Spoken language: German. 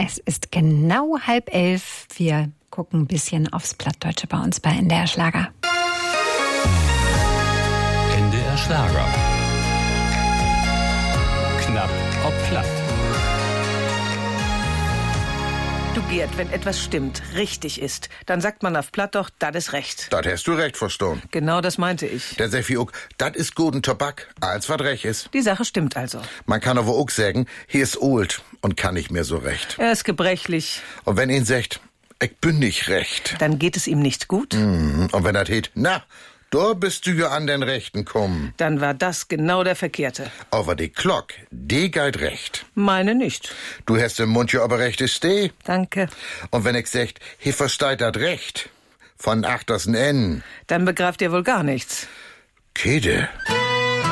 Es ist genau 10:30. Wir gucken ein bisschen aufs Plattdeutsche bei uns bei NDR Schlager. NDR Schlager. Knapp ob Platt. Du Gerd, wenn etwas stimmt, richtig ist, dann sagt man auf Platt doch, das ist recht. Das hast du recht verstanden. Genau das meinte ich. Der Seffi auch, das ist guten Tobak, als was recht ist. Die Sache stimmt also. Man kann aber auch sagen, hier ist old und kann nicht mehr so recht. Er ist gebrechlich. Und wenn ihn sagt, ich bin nicht recht. Dann geht es ihm nicht gut. Und wenn er tät, na, da bist du ja an den Rechten kommen. Dann war das genau der Verkehrte. Aber die Glock, die geht recht. Meine nicht. Du hast im Mund ja aber recht ist die. Danke. Und wenn ich sagt, hier versteht dat recht, von achters N, Dann begreift ihr wohl gar nichts. Kede.